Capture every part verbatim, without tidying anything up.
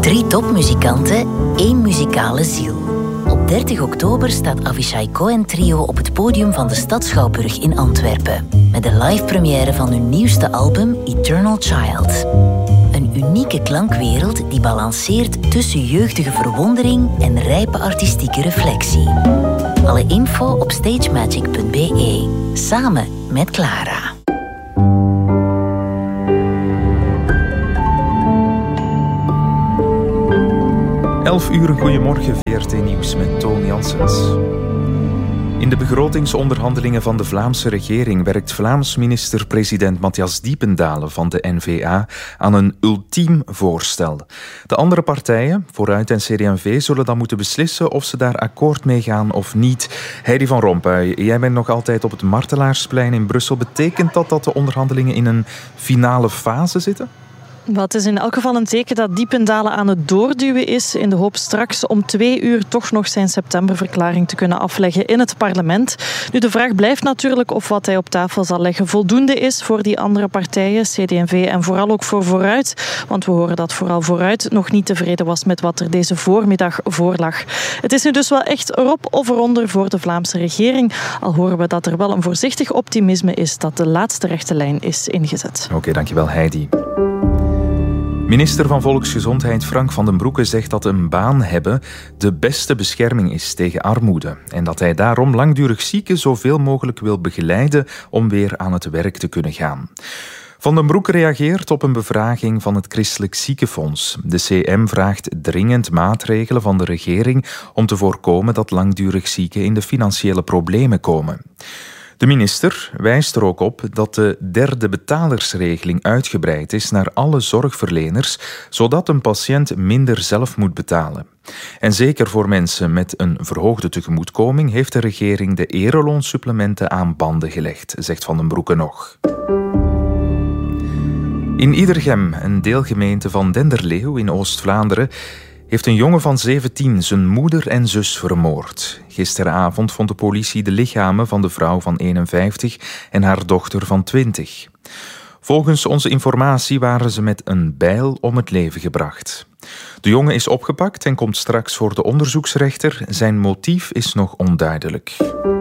Drie topmuzikanten, één muzikale ziel. Op dertig oktober staat Avishai Cohen Trio op het podium van de Stad Schouwburg in Antwerpen. Met de live première van hun nieuwste album Eternal Child. Een unieke klankwereld die balanceert tussen jeugdige verwondering en rijpe artistieke reflectie. Alle info op stagemagic punt b e. Samen met Clara. elf uur, goedemorgen, V R T Nieuws met Toon Janssens. In de begrotingsonderhandelingen van de Vlaamse regering werkt Vlaams minister-president Matthias Diependalen van de N V A aan een ultiem voorstel. De andere partijen, Vooruit en C D en V, zullen dan moeten beslissen of ze daar akkoord mee gaan of niet. Heidi van Rompuy, jij bent nog altijd op het Martelaarsplein in Brussel. Betekent dat dat de onderhandelingen in een finale fase zitten? Wel, het is in elk geval een teken dat Diependalen aan het doorduwen is in de hoop straks om twee uur toch nog zijn septemberverklaring te kunnen afleggen in het parlement. Nu, de vraag blijft natuurlijk of wat hij op tafel zal leggen voldoende is voor die andere partijen, C D en V en vooral ook voor Vooruit. Want we horen dat vooral Vooruit nog niet tevreden was met wat er deze voormiddag voorlag. Het is nu dus wel echt erop of eronder voor de Vlaamse regering. Al horen we dat er wel een voorzichtig optimisme is dat de laatste rechte lijn is ingezet. Oké, okay, dankjewel Heidi. Minister van Volksgezondheid Frank van den Broeke zegt dat een baan hebben de beste bescherming is tegen armoede. En dat hij daarom langdurig zieken zoveel mogelijk wil begeleiden om weer aan het werk te kunnen gaan. Van den Broeke reageert op een bevraging van het Christelijk Ziekenfonds. De C M vraagt dringend maatregelen van de regering om te voorkomen dat langdurig zieken in de financiële problemen komen. De minister wijst er ook op dat de derde betalersregeling uitgebreid is naar alle zorgverleners, zodat een patiënt minder zelf moet betalen. En zeker voor mensen met een verhoogde tegemoetkoming heeft de regering de ereloonsupplementen aan banden gelegd, zegt Van den Broeke nog. In Iedergem, een deelgemeente van Denderleeuw in Oost-Vlaanderen, heeft een jongen van zeventien zijn moeder en zus vermoord. Gisteravond vond de politie de lichamen van de vrouw van eenenvijftig en haar dochter van twintig. Volgens onze informatie waren ze met een bijl om het leven gebracht. De jongen is opgepakt en komt straks voor de onderzoeksrechter. Zijn motief is nog onduidelijk.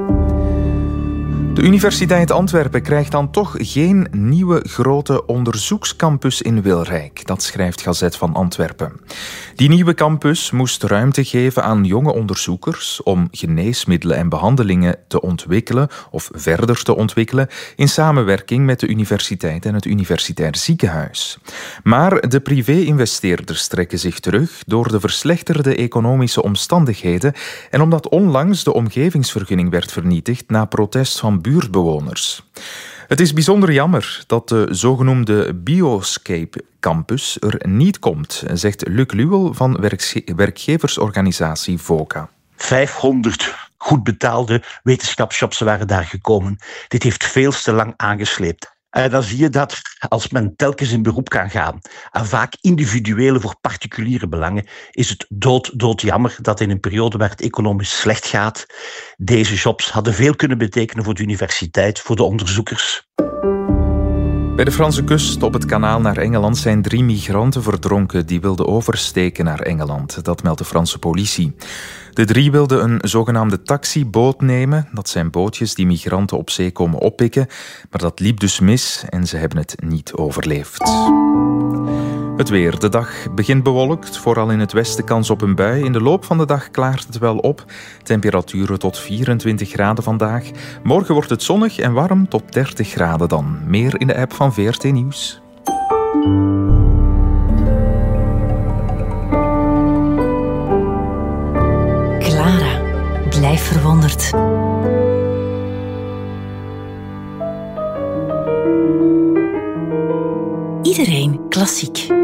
De Universiteit Antwerpen krijgt dan toch geen nieuwe grote onderzoekscampus in Wilrijk. Dat schrijft Gazet van Antwerpen. Die nieuwe campus moest ruimte geven aan jonge onderzoekers om geneesmiddelen en behandelingen te ontwikkelen of verder te ontwikkelen in samenwerking met de universiteit en het universitair ziekenhuis. Maar de privé-investeerders trekken zich terug door de verslechterde economische omstandigheden en omdat onlangs de omgevingsvergunning werd vernietigd na protest van buurtbewoners. Het is bijzonder jammer dat de zogenoemde Bioscape Campus er niet komt, zegt Luc Luwel van werkge- werkgeversorganisatie VOCA. vijfhonderd goed betaalde wetenschapsshops waren daar gekomen. Dit heeft veel te lang aangesleept. En dan zie je dat als men telkens in beroep kan gaan aan vaak individuele voor particuliere belangen, is het dood, dood jammer dat in een periode waar het economisch slecht gaat, deze jobs hadden veel kunnen betekenen voor de universiteit, voor de onderzoekers. Bij de Franse kust op het kanaal naar Engeland zijn drie migranten verdronken die wilden oversteken naar Engeland. Dat meldt de Franse politie. De drie wilden een zogenaamde taxiboot nemen. Dat zijn bootjes die migranten op zee komen oppikken. Maar dat liep dus mis en ze hebben het niet overleefd. Het weer. De dag begint bewolkt, vooral in het westen kans op een bui. In de loop van de dag klaart het wel op. Temperaturen tot vierentwintig graden vandaag. Morgen wordt het zonnig en warm tot dertig graden dan. Meer in de app van V R T Nieuws. Clara, blijf verwonderd. Iedereen klassiek.